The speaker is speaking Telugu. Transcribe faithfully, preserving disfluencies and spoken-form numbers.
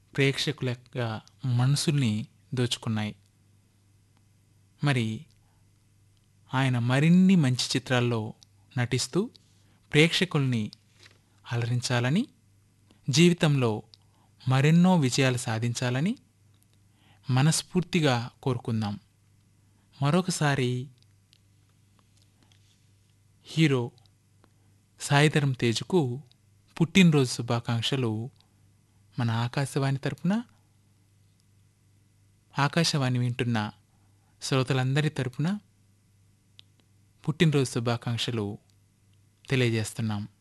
ప్రేక్షకుల యొక్క మనసుల్ని దోచుకున్నాయి. మరి ఆయన మరిన్ని మంచి చిత్రాల్లో నటిస్తూ ప్రేక్షకుల్ని అలరించాలని, జీవితంలో మరెన్నో విజయాలు సాధించాలని మనస్ఫూర్తిగా కోరుకుందాం. మరొకసారి హీరో సాయిధరమ్ తేజ్‌కు పుట్టినరోజు శుభాకాంక్షలు మన ఆకాశవాణి తరపున, ఆకాశవాణి వింటున్న శ్రోతలందరి తరపున పుట్టినరోజు శుభాకాంక్షలు తెలియజేస్తున్నాం.